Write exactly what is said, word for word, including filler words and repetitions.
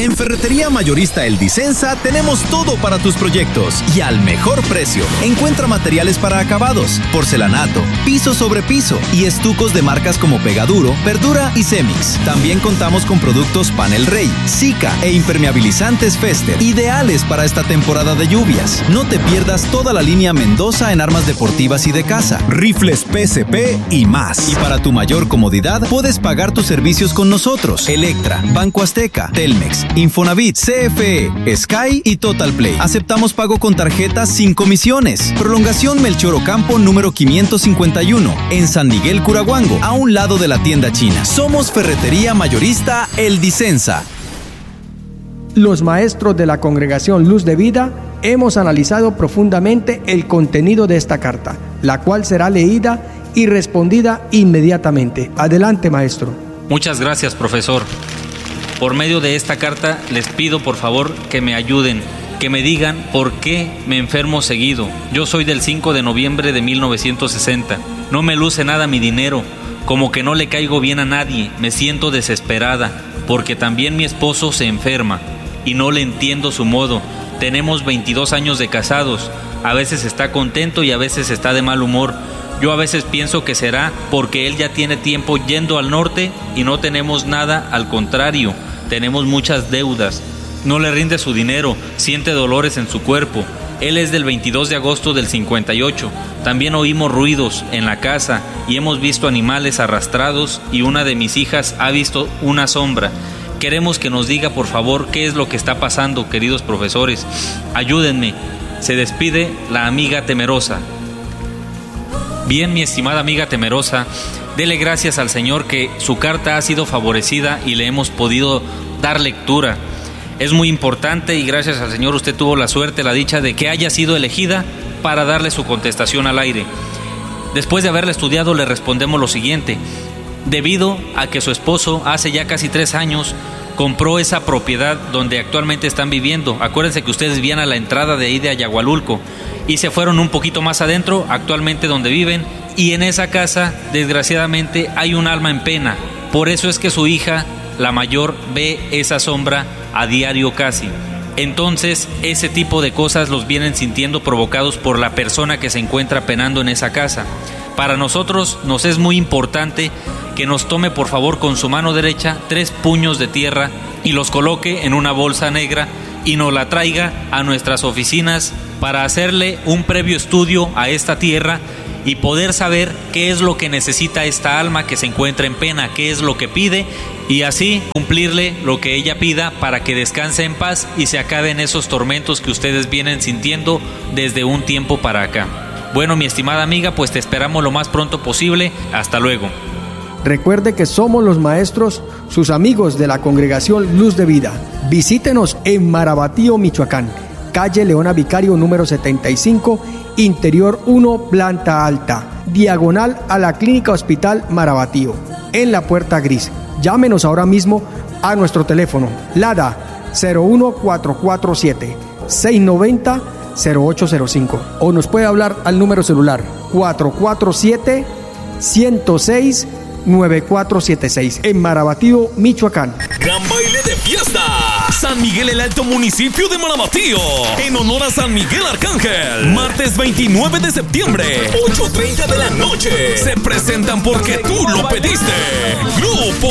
En Ferretería Mayorista El Disensa tenemos todo para tus proyectos y al mejor precio. Encuentra materiales para acabados, porcelanato, piso sobre piso y estucos de marcas como Pegaduro, Verdura y Cemix. También contamos con productos Panel Rey, Sika e impermeabilizantes Fester, ideales para esta temporada de lluvias. No te pierdas toda la línea Mendoza en armas deportivas y de casa, rifles P S P y más. Y para tu mayor comodidad, puedes pagar tus servicios con nosotros. Electra, Banco Azteca, Telmex, Infonavit, C F E, Sky y Total Play. Aceptamos pago con tarjetas sin comisiones. Prolongación Melchor Ocampo número quinientos cincuenta y uno, en San Miguel Curahuango, a un lado de la tienda china. Somos Ferretería Mayorista El Disensa. Los maestros de la Congregación Luz de Vida hemos analizado profundamente el contenido de esta carta, la cual será leída y respondida inmediatamente. Adelante, maestro. Muchas gracias, profesor. Por medio de esta carta les pido por favor que me ayuden, que me digan por qué me enfermo seguido. Yo soy del cinco de noviembre de mil novecientos sesenta. No me luce nada mi dinero, como que no le caigo bien a nadie. Me siento desesperada, porque también mi esposo se enferma y no le entiendo su modo. Tenemos veintidós años de casados. A veces está contento y a veces está de mal humor. Yo a veces pienso que será porque él ya tiene tiempo yendo al norte y no tenemos nada, al contrario, tenemos muchas deudas. No le rinde su dinero, siente dolores en su cuerpo. Él es del veintidós de agosto del cincuenta y ocho. También oímos ruidos en la casa y hemos visto animales arrastrados y una de mis hijas ha visto una sombra. Queremos que nos diga por favor qué es lo que está pasando, queridos profesores. Ayúdenme. Se despide la amiga temerosa. Bien, mi estimada amiga temerosa, dele gracias al Señor que su carta ha sido favorecida y le hemos podido dar lectura. Es muy importante y gracias al Señor usted tuvo la suerte, la dicha de que haya sido elegida para darle su contestación al aire. Después de haberla estudiado le respondemos lo siguiente. Debido a que su esposo hace ya casi tres años compró esa propiedad donde actualmente están viviendo. Acuérdense que ustedes vivían a la entrada de ahí de Ayahualulco y se fueron un poquito más adentro, actualmente donde viven, y en esa casa desgraciadamente hay un alma en pena. Por eso es que su hija, la mayor, ve esa sombra a diario casi. Entonces ese tipo de cosas los vienen sintiendo provocados por la persona que se encuentra penando en esa casa. Para nosotros nos es muy importante que nos tome por favor con su mano derecha tres puños de tierra y los coloque en una bolsa negra y nos la traiga a nuestras oficinas para hacerle un previo estudio a esta tierra y poder saber qué es lo que necesita esta alma que se encuentra en pena, qué es lo que pide, y así cumplirle lo que ella pida para que descanse en paz y se acaben esos tormentos que ustedes vienen sintiendo desde un tiempo para acá. Bueno, mi estimada amiga, pues te esperamos lo más pronto posible. Hasta luego. Recuerde que somos los maestros, sus amigos de la Congregación Luz de Vida. Visítenos en Marabatío, Michoacán, calle Leona Vicario número setenta y cinco, interior uno, planta alta, diagonal a la Clínica Hospital Marabatío, en la puerta gris. Llámenos ahora mismo a nuestro teléfono LADA cero uno cuatro cuatro siete, seis nueve cero, cero ocho cero cinco o nos puede hablar al número celular cuatro cuatro siete, uno cero seis, nueve cuatro siete seis en Marabatío, Michoacán. Gran baile de fiesta. San Miguel el Alto, municipio de Marabatío, en honor a San Miguel Arcángel. Martes veintinueve de septiembre, ocho treinta de la noche. Se presentan porque tú lo pediste. Grupo